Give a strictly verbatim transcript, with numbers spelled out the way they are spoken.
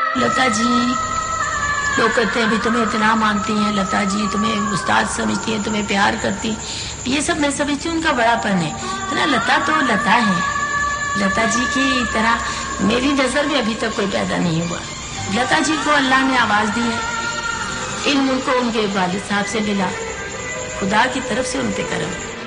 लता जी, लोग कहते हैं भी तुम्हें इतना मानती हैं लता जी, तुम्हें उस्ताद समझती हैं, तुम्हें प्यार करती, ये सब मैं समझती हूँ उनका बड़ापन है। तो ना लता तो लता है, लता जी की तरह मेरी नजर में अभी तक कोई पैदा नहीं हुआ। लता जी को अल्लाह ने आवाज दी है, इल्म उनको उनके वालिद साहब से मिला, खुदा की तरफ से उन पे करम।